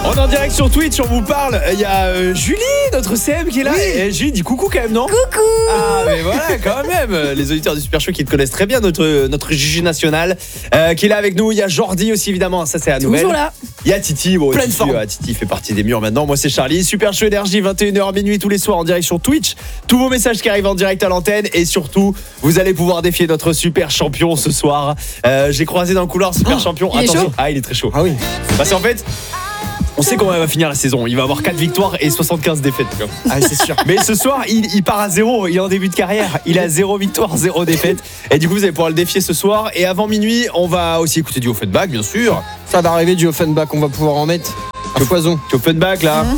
On est en direct sur Twitch, on vous parle. Il y a Julie, notre CM qui est là. Oui. Et Julie dit coucou quand même, non? Coucou. Ah mais voilà, quand même. Les auditeurs du Super Show qui te connaissent très bien, notre Juju national qui est là avec nous. Il y a Jordi aussi évidemment, ça c'est la nouvelle. Toujours là. Il y a Titi, bon, Pleine forme. Titi fait partie des murs maintenant. Moi c'est Charlie, Super Show Énergie, 21h minuit tous les soirs en direct sur Twitch. Tous vos messages qui arrivent en direct à l'antenne et surtout vous allez pouvoir défier notre super champion ce soir. J'ai croisé dans le couloir super champion. il est Attention. chaud. Ah il est très chaud. Ah oui. Parce qu'en fait, on sait comment elle va finir la saison. Il va avoir 4 victoires et 75 défaites. Quoi. Ah, c'est sûr. Mais ce soir, il part à 0. Il est en début de carrière. Il a 0 victoire, 0 défaite. Et du coup, vous allez pouvoir le défier ce soir. Et avant minuit, on va aussi écouter du Offenbach, bien sûr. Ça va arriver du Offenbach, on va pouvoir en mettre à foison. Du Offenbach, là.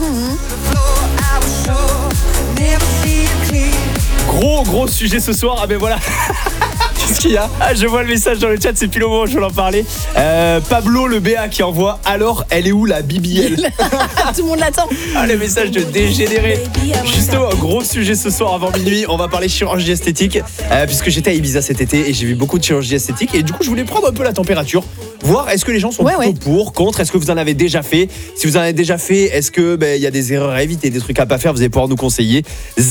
Gros sujet ce soir. Ah ben voilà. Qu'est-ce qu'il y a? Ah, je vois le message dans le chat, c'est pile au moment où je voulais en parler. Pablo le BA qui envoie alors elle est où la BBL? Tout le monde l'attend. Ah, le message de dégénéré. Justement, un gros sujet ce soir avant minuit. On va parler chirurgie esthétique puisque j'étais à Ibiza cet été et j'ai vu beaucoup de chirurgie esthétique. Et du coup, je voulais prendre un peu la température, voir est-ce que les gens sont plutôt pour, contre, est-ce que vous en avez déjà fait? Si vous en avez déjà fait, est-ce que il y a des erreurs à éviter, des trucs à pas faire? Vous allez pouvoir nous conseiller.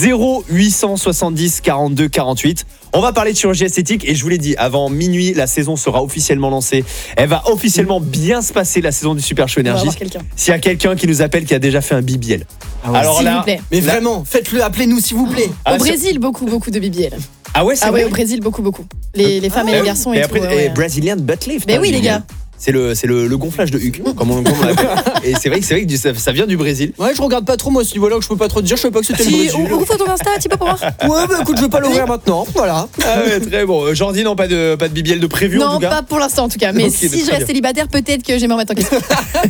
0870 42 48. On va parler de chirurgie esthétique et je vous l'ai dit, avant minuit, la saison sera officiellement lancée. Elle va officiellement bien se passer, la saison du Super Show On va Énergie. avoir quelqu'un. S'il y a quelqu'un qui nous appelle qui a déjà fait un BBL. ouais. Alors S'il là, vous plaît. Mais là- vraiment, faites-le, appelez-nous s'il vous plaît. Ah, Au Brésil, beaucoup de BBL. Ah ouais, c'est Ah vrai. ouais, au Brésil, beaucoup. Les femmes et les garçons et, Et tout. après, ouais. et Brazilian butt lift. Mais hein, oui, les BBL. gars. C'est le gonflage de Huck, comme on l'appelle. Et c'est vrai que ça vient du Brésil. Ouais, je regarde pas trop moi ce niveau-là, que je peux pas trop te dire, je sais pas que c'était le Si, Brésil. ouvre ton Insta, tu peux pour voir. Ouais, bah écoute, je vais pas l'ouvrir maintenant, voilà. Ah ouais, très bon. Jordi, non, pas de BBL de prévu en Non, tout cas. pas pour l'instant en tout cas. Mais Ok, si très je bien. reste célibataire, peut-être que je vais me remettre en question.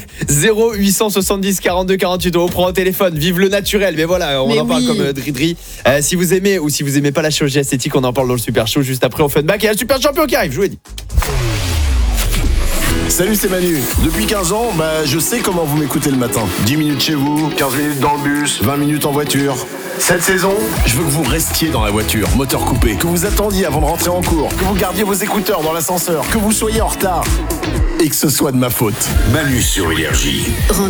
0870 42 48, on prend au téléphone. Vive le naturel. Mais voilà, on Mais en parle oui. comme Dridri. Si vous aimez ou si vous aimez pas la chirurgie esthétique, on en parle dans le Super Show juste après Offenbach. Et un super champion qui arrive, je vous l'ai dit. Salut, c'est Manu. Depuis 15 ans, je sais comment vous m'écoutez le matin. 10 minutes chez vous, 15 minutes dans le bus, 20 minutes en voiture. Cette saison, je veux que vous restiez dans la voiture, moteur coupé, que vous attendiez avant de rentrer en cours, que vous gardiez vos écouteurs dans l'ascenseur, que vous soyez en retard et que ce soit de ma faute. Manu sur Énergie.